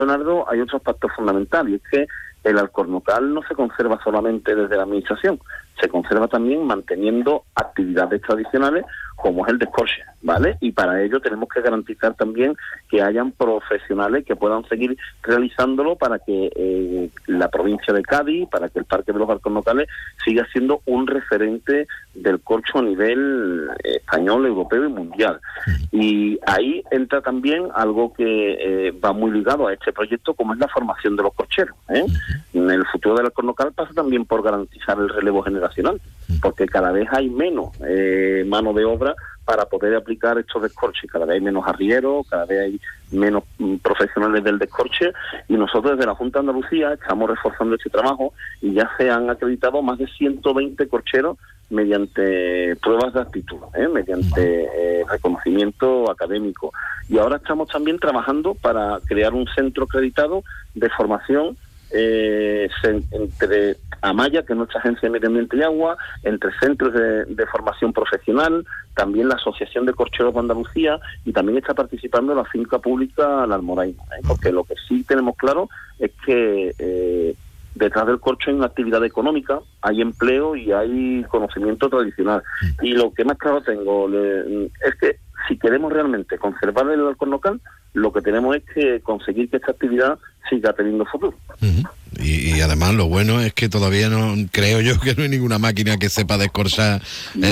Leonardo, hay otro aspecto fundamental, y es que el alcornocal no se conserva solamente desde la administración, se conserva también manteniendo actividades tradicionales como es el descorche, ¿vale? Y para ello tenemos que garantizar también que hayan profesionales que puedan seguir realizándolo para que la provincia de Cádiz, para que el Parque de los Alcornocales siga siendo un referente del corcho a nivel español, europeo y mundial. Y ahí entra también algo que va muy ligado a este proyecto, como es la formación de los corcheros, ¿eh? En el futuro del alcornocal pasa también por garantizar el relevo generacional, porque cada vez hay menos mano de obra para poder aplicar estos descorches, cada vez hay menos arrieros, cada vez hay menos profesionales del descorche, y nosotros desde la Junta de Andalucía estamos reforzando este trabajo y ya se han acreditado más de 120 corcheros mediante pruebas de aptitud, mediante reconocimiento académico. Y ahora estamos también trabajando para crear un centro acreditado de formación entre Amaya, que es nuestra agencia de medio ambiente y agua, entre centros de formación profesional, también la Asociación de Corcheros de Andalucía, y también está participando la finca pública La Almoraima, porque lo que sí tenemos claro es que detrás del corcho hay una actividad económica, hay empleo y hay conocimiento tradicional. Y lo que más claro tengo es que si queremos realmente conservar el alcornocal, lo que tenemos es que conseguir que esta actividad siga teniendo futuro. Y además lo bueno es que todavía no, creo yo que no hay ninguna máquina que sepa descorchar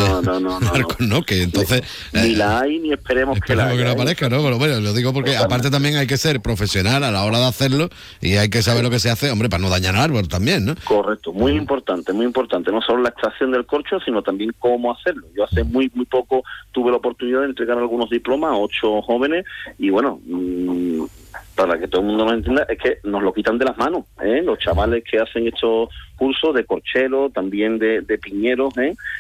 no, que entonces ni la hay ni esperemos que la haya, que no aparezca, ¿no? Pero bueno, lo digo porque aparte también hay que ser profesional a la hora de hacerlo y hay que saber lo que se hace, hombre, para no dañar el árbol también, ¿no? Correcto, muy importante, no solo la extracción del corcho, sino también cómo hacerlo. Yo hace muy poco tuve la oportunidad de entregar algunos diplomas a 8 jóvenes y bueno, para que todo el mundo lo entienda, es que nos lo quitan de las manos, los chavales que hacen estos cursos de corchero, también de piñeros,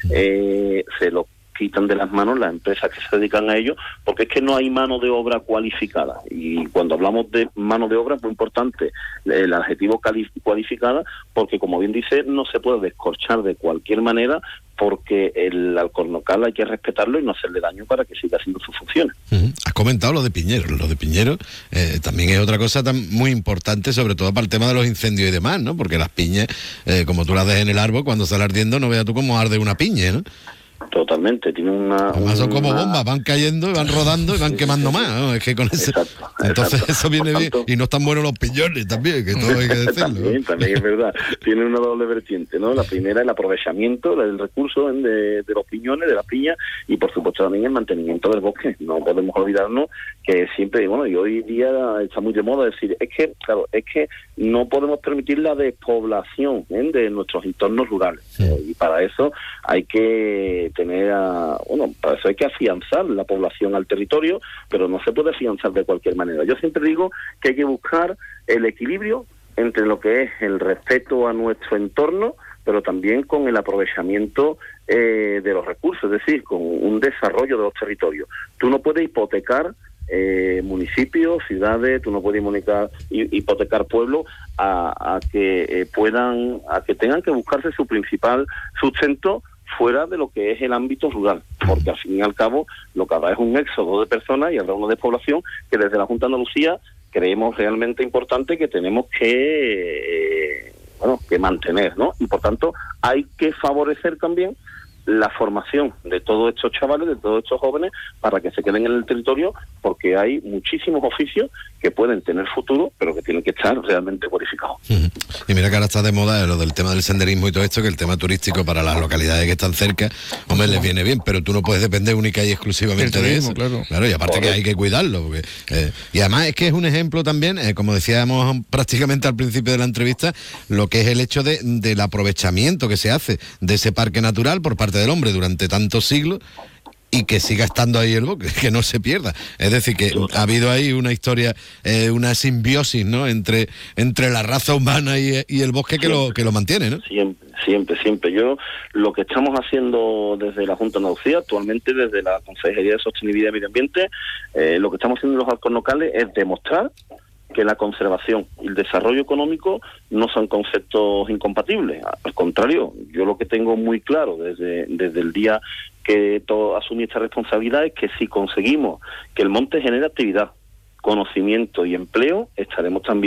se lo quitan de las manos las empresas que se dedican a ello, porque es que no hay mano de obra cualificada. Y cuando hablamos de mano de obra es muy importante el adjetivo cualificada, porque como bien dice, no se puede descorchar de cualquier manera, porque el alcornocal hay que respetarlo y no hacerle daño para que siga haciendo sus funciones. Has comentado lo de piñeros. Lo de piñeros también es otra cosa muy importante, sobre todo para el tema de los incendios y demás, ¿no? Porque las piñas, como tú las dejas en el árbol, cuando sale ardiendo, no veas tú cómo arde una piña, ¿no? Totalmente, tiene Además son como bombas, van cayendo, van rodando y van quemando más, ¿no? Es que con eso... Entonces eso viene bien, y no están buenos los piñones también, que todo hay que decirlo. También es verdad, tiene una doble vertiente, ¿no? La primera, el aprovechamiento del recurso de los piñones, de la piña, y por supuesto también el mantenimiento del bosque. No podemos olvidarnos que siempre, bueno, y hoy día está muy de moda decir, es que no podemos permitir la despoblación de nuestros entornos rurales, y para eso hay que para eso hay que afianzar la población al territorio, pero no se puede afianzar de cualquier manera. Yo siempre digo que hay que buscar el equilibrio entre lo que es el respeto a nuestro entorno, pero también con el aprovechamiento de los recursos, es decir, con un desarrollo de los territorios. Tú no puedes hipotecar municipios, ciudades, tú no puedes hipotecar pueblos a que tengan que buscarse su principal sustento fuera de lo que es el ámbito rural, porque al fin y al cabo lo que habrá es un éxodo de personas y habrá una despoblación que desde la Junta de Andalucía creemos realmente importante que tenemos que mantener, ¿no? Y por tanto hay que favorecer también la formación de todos estos chavales, de todos estos jóvenes, para que se queden en el territorio, porque hay muchísimos oficios que pueden tener futuro, pero que tienen que estar realmente cualificados. Y mira que ahora está de moda lo del tema del senderismo y todo esto, que el tema turístico para las localidades que están cerca, hombre, les viene bien, pero tú no puedes depender única y exclusivamente de eso. Claro, y aparte que hay que cuidarlo. Porque, y además es que es un ejemplo también, como decíamos prácticamente al principio de la entrevista, lo que es el hecho del aprovechamiento que se hace de ese parque natural por parte del hombre durante tantos siglos, y que siga estando ahí el bosque, que no se pierda. Es decir, que ha habido ahí una historia, una simbiosis, ¿no? entre la raza humana y el bosque que lo mantiene, ¿no? Siempre. Yo, lo que estamos haciendo desde la Junta de Andalucía, actualmente desde la Consejería de Sostenibilidad y Medio Ambiente, lo que estamos haciendo en los alcornocales es demostrar que la conservación y el desarrollo económico no son conceptos incompatibles. Al contrario, yo lo que tengo muy claro desde el día que asumí esta responsabilidad es que si conseguimos que el monte genere actividad, conocimiento y empleo, estaremos también